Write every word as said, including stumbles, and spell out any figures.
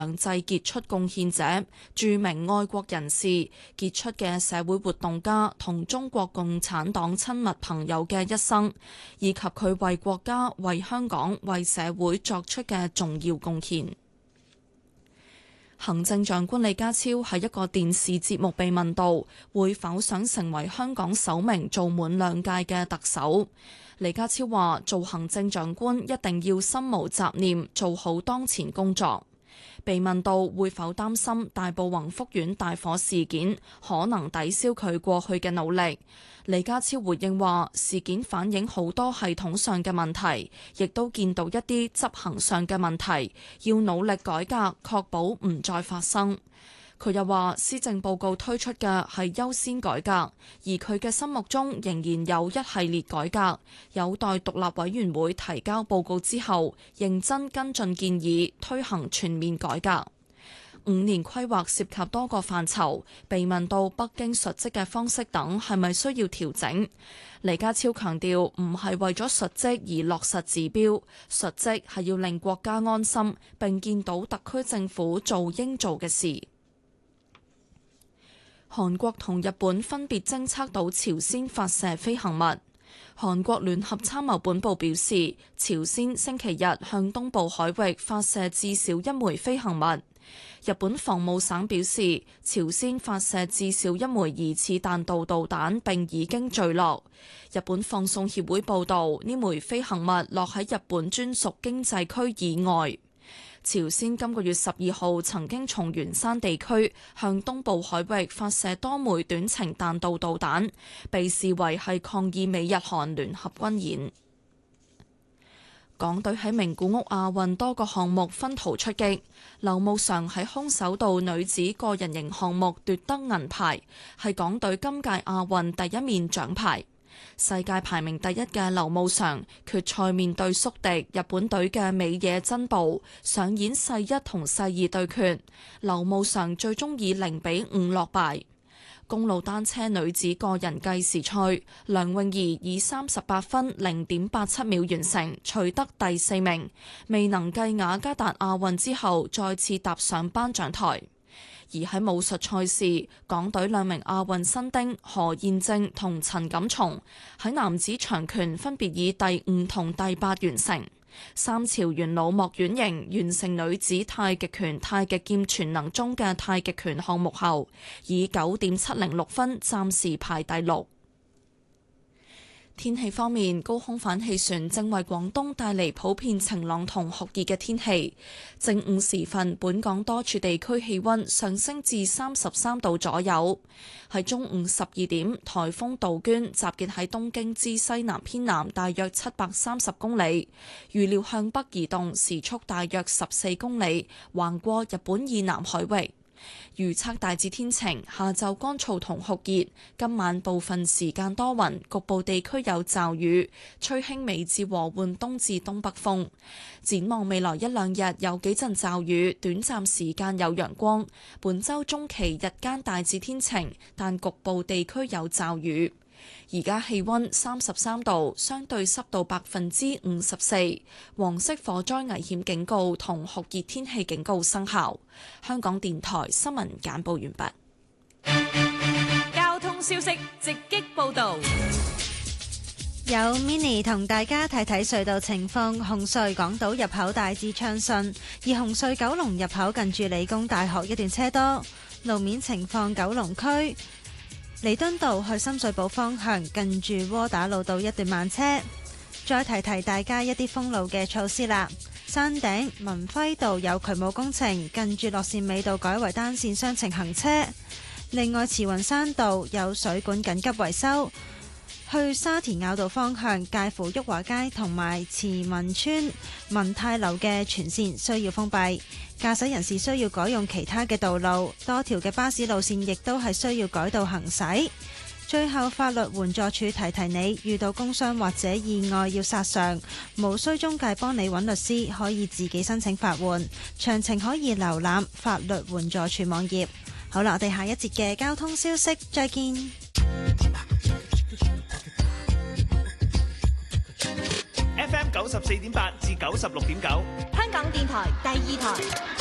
強制傑出貢獻者、著名愛國人士、傑出嘅社會活動家同中國共產黨親密朋友嘅一生，以及佢為國家、為香港、為社會作出嘅重要貢獻。行政長官李家超喺一個電視節目被問到會否想成為香港首名做滿兩屆嘅特首，李家超話：做行政長官一定要心無雜念，做好當前工作。被問到會否擔心大埔宏福苑大火事件可能抵消佢過去嘅努力，李家超回應話：事件反映好多系統上嘅問題，亦都見到一啲執行上嘅問題，要努力改革，確保唔再發生。佢又話：施政報告推出嘅係優先改革，而佢嘅心目中仍然有一系列改革，有待獨立委員會提交報告之後，認真跟進建議，推行全面改革。五年規劃涉及多個範疇，被問到北京述職嘅方式等係咪需要調整，李家超強調唔係為咗述職而落實指標，述職係要令國家安心，並見到特區政府做應做嘅事。韓國同日本分別偵測到朝鮮發射飛行物。韓國聯合參謀本部表示，朝鮮星期日向東部海域發射至少一枚飛行物。日本防務省表示，朝鮮發射至少一枚疑似彈道導彈並已經墜落。日本放送協會報導，呢枚飛行物落喺日本專屬經濟區以外。朝鮮今個月十二號曾經從元山地區向東部海域發射多枚短程彈道導彈，被視為係抗議美日韓聯合軍演。港隊喺名古屋亞運多個項目分途出擊，劉慕裳喺空手道女子個人型項目奪得銀牌，係港隊今屆亞運第一面獎牌。世界排名第一嘅劉慕裳決賽面對宿敵日本隊嘅美野真步，上演世一同世二對決，劉慕裳最終以零比五落敗。公路單車女子個人計時賽，梁詠儀以三十八分零點八七秒完成，取得第四名，未能繼雅加達亞運之後再次踏上頒獎台。而喺武術賽事，港隊兩名亞運新丁何彥正同陳錦松喺男子長拳分別以第五同第八完成。三朝元老莫婉瑩完成女子太極拳太極劍全能中嘅太極拳項目後，以九點七零六分暫時排第六。天氣方面，高空反氣旋正為廣東帶嚟普遍晴朗同酷熱嘅天氣。正午時分，本港多處地區氣溫上升至三十三度左右。喺中午十二點，颱風杜鵑集結喺東京之西南偏南大約七百三十公里，預料向北移動，時速大約十四公里，橫過日本以南海域。預測大致天晴，下晝乾燥同酷熱，今晚部分時間多雲，局部地區有驟雨，吹輕微至和緩東至東北風。展望未來一兩日有幾陣驟雨，短暫時間有陽光。本週中期日間大致天晴，但局部地區有驟雨。而家氣溫三十三度，相對濕度百分之五十四，黃色火災危險警告同酷熱天氣警告生效。香港電台新聞簡報完畢。交通消息直擊報道， 有 Mini 同大家睇睇隧道情況。紅隧港島入口大致暢順，而紅隧九龍入口近住理工大學一段車多。路面情況，九龍區彌敦道去深水埗方向近住窩打老道一段慢車。再提提大家一啲封路嘅措施啦。山頂文輝道有渠務工程，近住樂善美道改為單線雙程行車。另外，慈雲山道有水管緊急維修。去沙田坳道方向介乎裕華街同埋慈民村民泰樓嘅全線需要封閉，駕駛人士需要改用其他嘅道路，多條嘅巴士路線亦都係需要改道行駛。最後，法律援助處提提你，遇到工傷或者意外要索償，無需中介幫你揾律師，可以自己申請法援。詳情可以瀏覽法律援助處網頁。好啦，我哋下一節嘅交通消息再見。 F M 九十四點八至九十六點九， 香港電台第二台。